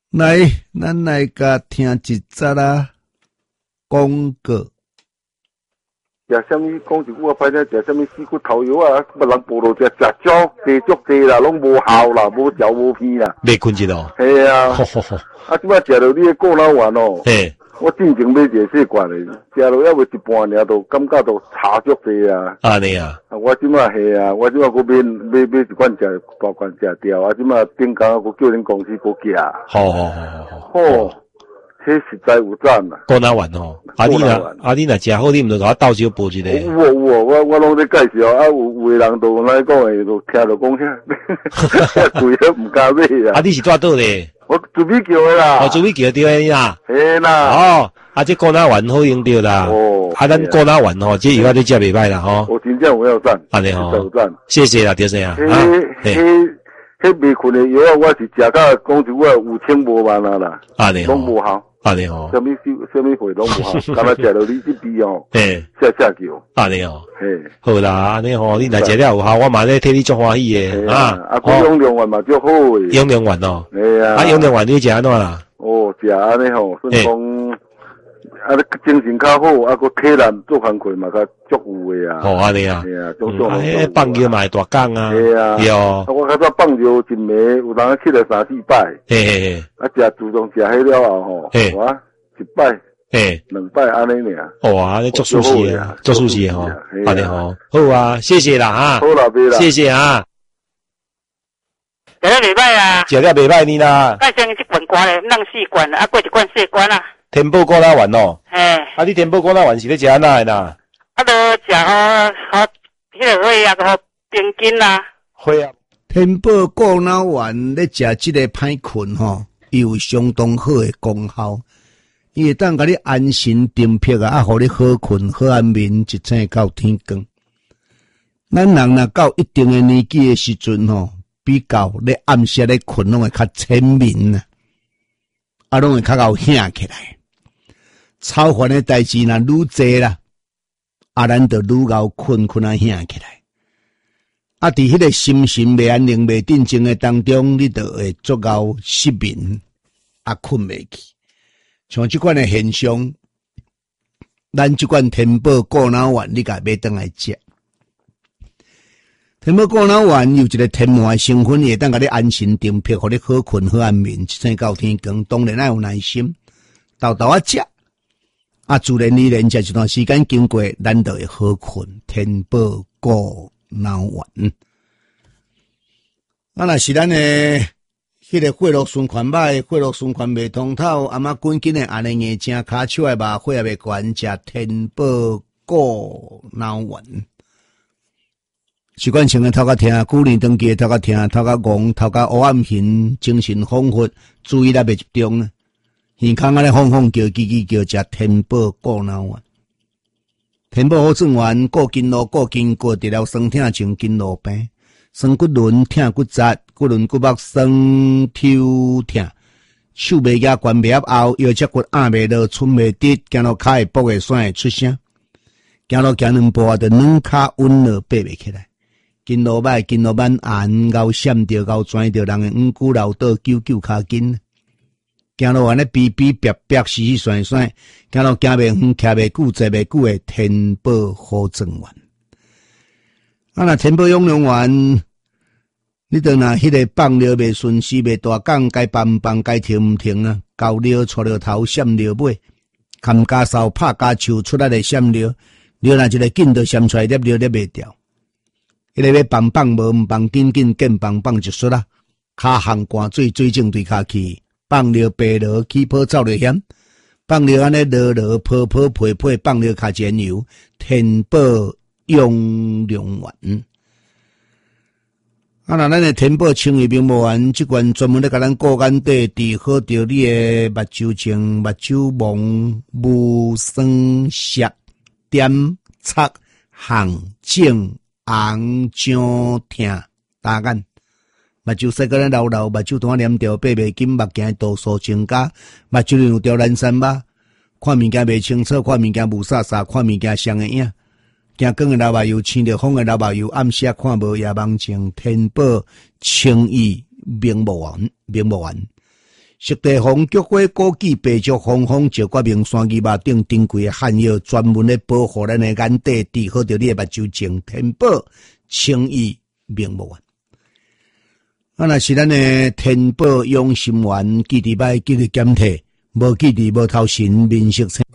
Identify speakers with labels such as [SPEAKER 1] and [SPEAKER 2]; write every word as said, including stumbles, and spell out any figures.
[SPEAKER 1] 来，咱来甲听一则啦，广告。
[SPEAKER 2] 食啥物？讲一句话歹听，食啥物四骨头油啊？别人报道食食少，地足低啦，拢无效啦，无嚼无片啦。
[SPEAKER 1] 袂困一咯。
[SPEAKER 2] 系啊。
[SPEAKER 1] 吼吼吼。
[SPEAKER 2] 啊，即摆食到你的过脑丸哦。
[SPEAKER 1] 嘿。我
[SPEAKER 2] 进前买一个细罐的，食到还袂一半尔，都感觉都差足济啊。
[SPEAKER 1] 安尼啊。啊，
[SPEAKER 2] 我即摆系啊，我即摆佫买买买一罐食大罐食掉，啊，即摆顶工佫叫恁公司佫寄。
[SPEAKER 1] 好好好好好。
[SPEAKER 2] 哦。迄实在有赞啦，
[SPEAKER 1] 过哪丸吼，啊你若啊你若食好，你毋着甲我倒酒煲一个。
[SPEAKER 2] 有哦有哦，我我拢在介绍，啊有有诶人都来讲诶，都听着讲遐贵啊，毋敢买啊。
[SPEAKER 1] 啊你是住倒咧？
[SPEAKER 2] 我准备叫诶啦。
[SPEAKER 1] 哦，准备叫对诶啦。
[SPEAKER 2] 嘿啦。
[SPEAKER 1] 哦，啊这过哪丸好用着啦。哦。啊咱过哪丸吼，这以后你食袂歹啦吼。
[SPEAKER 2] 我真正有要赞。
[SPEAKER 1] 安尼吼。
[SPEAKER 2] 有赞。
[SPEAKER 1] 谢谢啦，着啥啊？
[SPEAKER 2] 迄迄迄未困诶药啊，我是食到讲一话有千无万啊啦。安尼。拢无效。安尼吼，什么什么货拢无效，干那食到你这边哦，嘿，下下叫，安尼哦，嘿，好啦，安尼吼，你若食了有效，我嘛咧替你足欢喜诶，啊，啊，个用量丸嘛足好诶，用量丸哦，系啊，啊，用量丸你食安怎啦？哦，食安尼吼，算讲，啊，精神较好，啊，个体力做工课嘛较足有诶啊，哦，安尼啊，系啊，种种，诶，放尿嘛会大讲啊，系啊，对哦，我较早放尿一暝，有人起来三四摆，嘿嘿嘿，啊，食自从食迄了后吼，嘿，哇，一摆，嘿，两摆安尼尔，哦啊，你足舒适诶，足舒适诶吼，安尼吼，好啊，谢谢啦哈，好啦，别啦，谢谢啊。
[SPEAKER 3] 食了袂歹啊，
[SPEAKER 1] 食了袂歹呢啦，
[SPEAKER 3] 改成一罐罐诶，弄四罐啊，过一罐四罐啊。
[SPEAKER 1] 天宝果仔丸哦，嘿，啊，你天宝果仔丸是咧食安那诶啦？
[SPEAKER 3] 啊，都食好好，迄个血压都好平均啦。
[SPEAKER 1] 血压。天宝果仔丸咧食即个歹困吼，伊有相当好诶功效，伊会当甲你安神定魄啊，啊，互你好困好安眠，一醒到天光。咱人若到一定诶年纪诶时阵吼，比较咧暗时咧困拢会较浅眠啊，啊，拢会较够醒起来。操烦的代志若愈济啦，啊，咱就愈够困困啊醒起来。啊，伫迄个心神未安宁、未定静的当中，你就会足够失眠，啊，困袂去。像即款的现象，咱即款天宝果仔丸，你甲买转来食。天宝果仔丸有一个天然的成分，会当甲你安神定魄，互你好困好安眠，一醒到天光。当然要有耐心，豆豆啊食。啊，自然而然食一段时间经过，咱就会好困。天宝果仔丸，啊，若是咱诶，迄个血络循环歹，血络循环袂通透，阿妈滚紧诶，安尼硬正骹手诶肉血也袂悬，食天宝果仔丸。习惯性诶头壳疼，久年长期诶头壳疼，头壳戆，头壳黑暗形，精神恍惚，注意力袂集中呢。耳孔安尼晃晃叫，叽叽叫，食天宝果仔丸。天宝好转丸，过筋络，过筋骨，治疗酸痛像筋络病，酸骨轮、痛骨折、骨轮骨膜酸、抽痛，手袂夹，关袂合后，腰脊骨压袂落，寸袂直，行路骹会跛会酸会出声，行路行两步啊，就软骹稳落爬袂起来。筋络歹，筋络慢按，咬闪着，咬拽着，人会五骨流倒，揪揪骹筋。行路安尼逼逼逼逼，死死涮涮，行路行袂远，徛袂久，坐袂久诶，天宝好转丸。啊，若天宝养良丸，你着若迄个放尿袂顺时袂大讲，该放放，该停毋停啊，高尿错尿头，闪尿尾，含家梢拍家手出来的闪尿，尿若一个紧着闪出来，粒尿粒袂掉。迄个要放放无毋放，紧紧见放放就出啦，骹项汗水水正对骹去。放尿白落起泡走着险，放尿安尼落落泡泡配配，放尿卡煎油，天宝养良丸。啊，那咱的天宝清液并无丸，即款专门咧甲咱顾眼底治好着你的目睭症、目睭蒙、目酸涩、点擦、红肿、红肿痛、大眼。目睭细个咧流流，目睭单黏着，爬袂紧，目镜度数增加，目睭有条蓝山巴，看物件袂清楚，看物件雾煞煞，看物件双个影，惊光个老目油，青着风个老目油，暗时啊看无夜梦情，天宝清意明目丸，明目丸， 食地方菊花枸杞白竹红红石决明山鸡肉顶珍贵的汉药，专门咧保护咱的眼底，治好着你的目睭睛。天宝清意名不完。啊，若是咱的天宝养心丸，记得摆记得检体，无记得无头神面色青。